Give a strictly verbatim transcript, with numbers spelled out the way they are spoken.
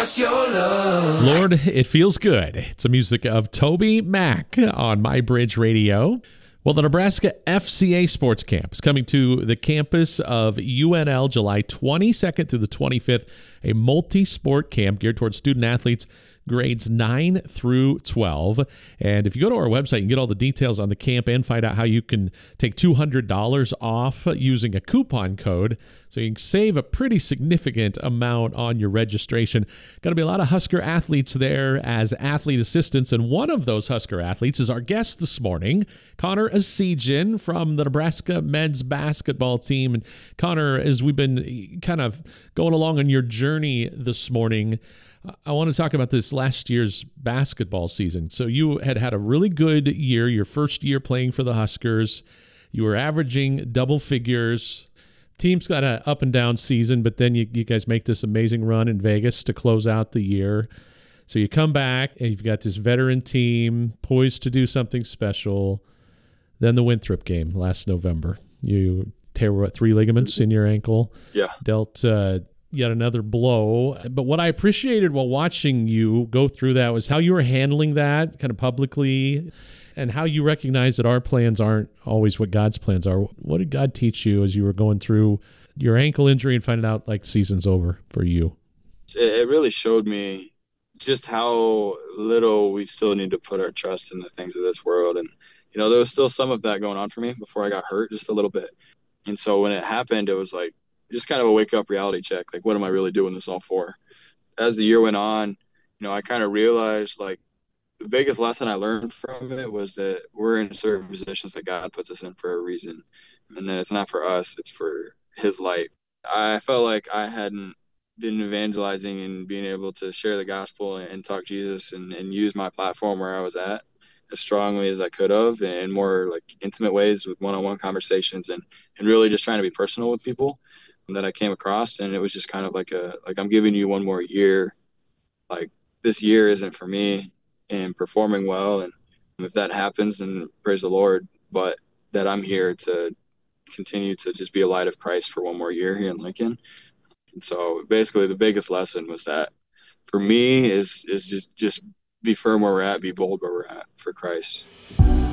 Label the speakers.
Speaker 1: us your love.
Speaker 2: Lord, it feels good. It's the music of Toby Mac on My Bridge Radio. Well, the Nebraska F C A Sports Camp is coming to the campus of U N L July twenty-second through the twenty-fifth, a multi-sport camp geared towards student athletes grades nine through twelve. And if you go to our website, you can get all the details on the camp and find out how you can take two hundred dollars off using a coupon code. So you can save a pretty significant amount on your registration. Going to be a lot of Husker athletes there as athlete assistants. And one of those Husker athletes is our guest this morning, Connor Essegian from the Nebraska men's basketball team. And Connor, as we've been kind of going along on your journey this morning, I want to talk about this last year's basketball season. So you had had a really good year, your first year playing for the Huskers. You were averaging double figures. Team's got an up and down season, but then you, you guys make this amazing run in Vegas to close out the year. So you come back and you've got this veteran team poised to do something special. Then the Winthrop game last November. You tear what, three ligaments in your ankle.
Speaker 3: Yeah.
Speaker 2: Dealt uh, yet another blow. But what I appreciated while watching you go through that was how you were handling that kind of publicly and how you recognize that our plans aren't always what God's plans are. What did God teach you as you were going through your ankle injury and finding out like season's over for you?
Speaker 3: It really showed me just how little we still need to put our trust in the things of this world. And, you know, there was still some of that going on for me before I got hurt, just a little bit. And so when it happened, it was like just kind of a wake-up reality check. Like, what am I really doing this all for? As the year went on, you know, I kind of realized, like, the biggest lesson I learned from it was that we're in certain positions that God puts us in for a reason. And then it's not for us, it's for his light. I felt like I hadn't been evangelizing and being able to share the gospel and talk Jesus and, and use my platform where I was at as strongly as I could have, and more like intimate ways with one-on-one conversations and, and really just trying to be personal with people that I came across. And it was just kind of like a, like, I'm giving you one more year. Like, this year isn't for me and performing well. And if that happens, then praise the Lord, but that I'm here to continue to just be a light of Christ for one more year here in Lincoln. And so basically the biggest lesson was that for me is, is just, just be firm where we're at, be bold where we're at for Christ.